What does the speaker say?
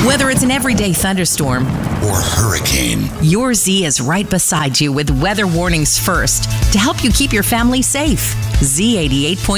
Whether it's an everyday thunderstorm or hurricane, your Z is right beside you with weather warnings first to help you keep your family safe. Z88.3